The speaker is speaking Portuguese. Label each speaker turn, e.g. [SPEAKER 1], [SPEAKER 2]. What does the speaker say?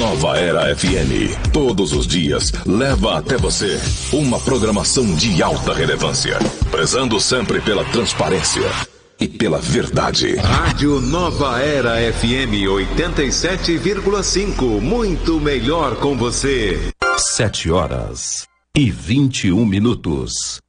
[SPEAKER 1] Nova Era FM, todos os dias, leva até você uma programação de alta relevância, prezando sempre pela transparência e pela verdade.
[SPEAKER 2] Rádio Nova Era FM 87,5, muito melhor com você.
[SPEAKER 3] 7h21.